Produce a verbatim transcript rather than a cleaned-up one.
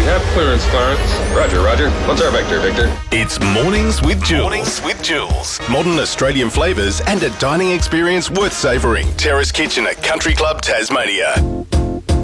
have clearance, Clarence. Roger, Roger. What's our vector, Victor? It's Mornings with Jules. Mornings with Jules. Modern Australian flavours and a dining experience worth savouring. Terrace Kitchen at Country Club Tasmania.